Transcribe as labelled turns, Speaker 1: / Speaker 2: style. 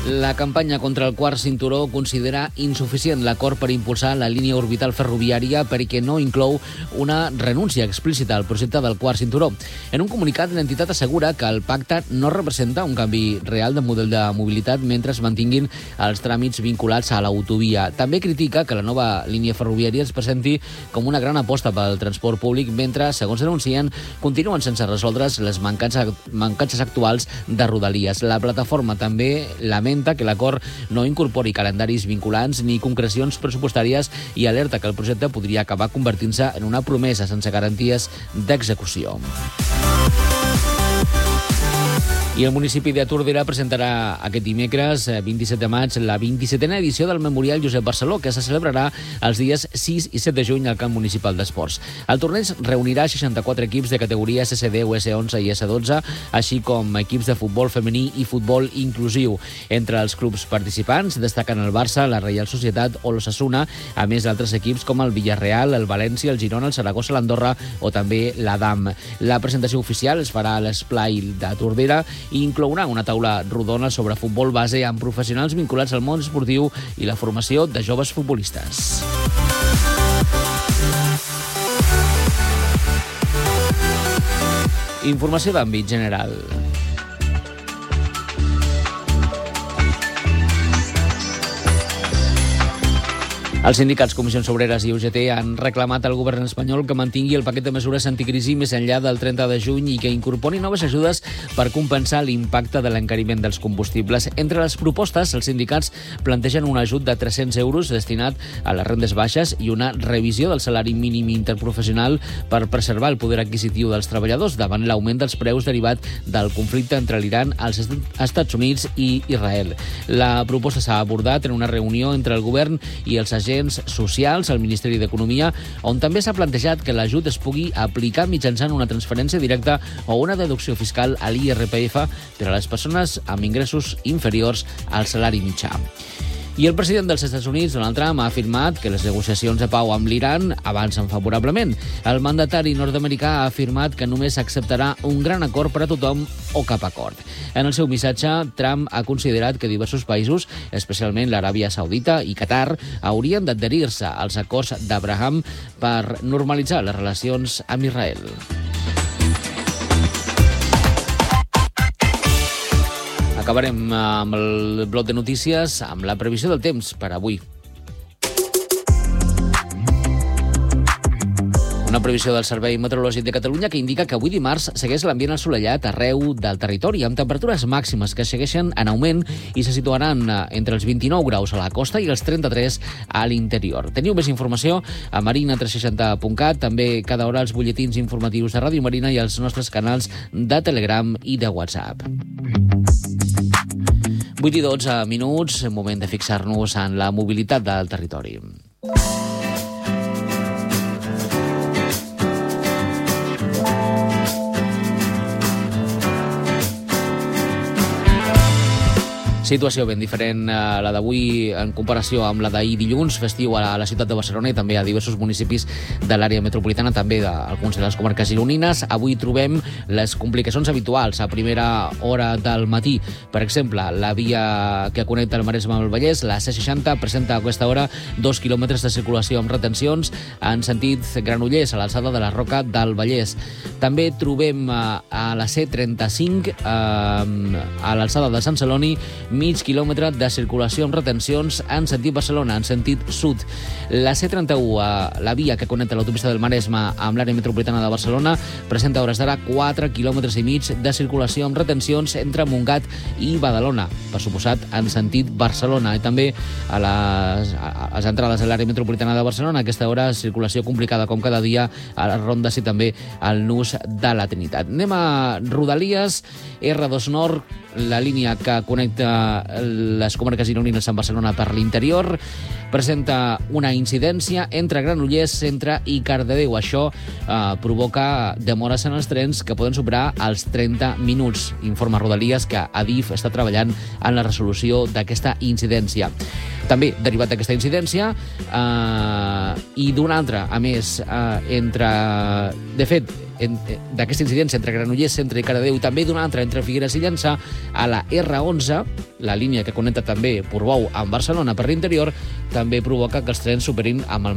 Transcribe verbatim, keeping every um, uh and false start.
Speaker 1: La campanya contra el quart cinturó considera insuficient l'acord per impulsar la línia orbital ferroviària perquè no inclou una renúncia explícita al projecte del quart cinturó. En un comunicat, l'entitat assegura que el pacte no representa un canvi real de model de mobilitat mentre es mantinguin els tràmits vinculats a l'autovia. També critica que la nova línia ferroviària es presenti com una gran aposta pel transport públic mentre, segons denuncien, continuen sense resoldre's les mancances, mancances actuals de Rodalies. La plataforma també lamenta que l'acord no incorpori calendaris vinculants ni concrecions pressupostàries i alerta que el projecte podria acabar convertint-se en una promesa sense garanties d'execució. I el municipi de Tordera presentarà aquest dimecres, vint-i-set de maig, la vint-i-setena edició del Memorial Josep Barceló, que se celebrarà els dies sis i set de juny al Camp Municipal d'Esports. El torneig reunirà seixanta-quatre equips de categoria S S D, U S onze i S dotze, així com equips de futbol femení i futbol inclusiu. Entre els clubs participants destaquen el Barça, la Reial Societat o l'Osasuna, a més d'altres equips com el Villarreal, el València, el Girona, el Saragossa, l'Andorra o també l'Adam. La presentació oficial es farà a l'Esplai de Tordera i inclourà una taula rodona sobre futbol base amb professionals vinculats al món esportiu i la formació de joves futbolistes. Informació d'àmbit general. Els sindicats, Comissions Obreres i U G T han reclamat al govern espanyol que mantingui el paquet de mesures anticrisi més enllà del trenta de juny i que incorpori noves ajudes per compensar l'impacte de l'encariment dels combustibles. Entre les propostes, els sindicats plantegen un ajut de tres-cents euros destinat a les rendes baixes i una revisió del salari mínim interprofessional per preservar el poder adquisitiu dels treballadors davant l'augment dels preus derivat del conflicte entre l'Iran, els Estats Units i Israel. La proposta s'ha abordat en una reunió entre el govern i els agents socials al Ministeri d'Economia, on també s'ha plantejat que l'ajut es pugui aplicar mitjançant una transferència directa o una deducció fiscal a l'I R P F per a les persones amb ingressos inferiors al salari mitjà. I el president dels Estats Units, Donald Trump, ha afirmat que les negociacions de pau amb l'Iran avancen favorablement. El mandatari nord-americà ha afirmat que només acceptarà un gran acord per a tothom o cap acord. En el seu missatge, Trump ha considerat que diversos països, especialment l'Aràbia Saudita i Qatar, haurien d'adherir-se als acords d'Abraham per normalitzar les relacions amb Israel. Acabarem amb el bloc de notícies amb la previsió del temps per avui. Una previsió del Servei Meteorològic de Catalunya que indica que avui dimarts segueix l'ambient assolellat arreu del territori, amb temperatures màximes que segueixen en augment i se situaran entre els vint-i-nou graus a la costa i els trenta-tres a l'interior. Teniu més informació a marina tres seixanta punt cat, també cada hora els butlletins informatius de Ràdio Marina i els nostres canals de Telegram i de WhatsApp. vuit i dotze minuts, moment de fixar-nos en la mobilitat del territori. Situació ben diferent a la d'avui en comparació amb la d'ahir dilluns, festiu a la ciutat de Barcelona i també a diversos municipis de l'àrea metropolitana, també d'alguns de les comarques gironines. Avui trobem les complicacions habituals a primera hora del matí. Per exemple, la via que connecta el Maresme amb el Vallès, la C seixanta, presenta a aquesta hora dos quilòmetres de circulació amb retencions en sentit Granollers, a l'alçada de la Roca del Vallès. També trobem a la C trenta-cinc, a l'alçada de Sant Celoni, mig quilòmetre de circulació amb retencions en sentit Barcelona, en sentit sud. La C trenta-u, la via que connecta l'autopista del Maresme amb l'àrea metropolitana de Barcelona, presenta a hores d'ara quatre quilòmetres i mig de circulació amb retencions entre Montgat i Badalona, per suposat en sentit Barcelona. I també a les, a les entrades a l'àrea metropolitana de Barcelona, a aquesta hora, circulació complicada com cada dia a les rondes i també al nus de la Trinitat. Anem a Rodalies, R dos Nord, la línia que connecta les comarques gironines amb Barcelona per l'interior, presenta una incidència entre Granollers, Centre i Cardedeu. Això eh, provoca demores en els trens que poden superar els trenta minuts. Informa Rodalies que Adif està treballant en la resolució d'aquesta incidència. També, derivat d'aquesta incidència, eh, i d'una altra, a més, eh, entre... De fet, d'aquesta incidència entre Granollers, Centre i Cardedeu, i també d'una altra entre Figueres i Llançà, a la R onze, la línia que connecta també Portbou amb Barcelona per l'interior, també provoca que els trens superin amb el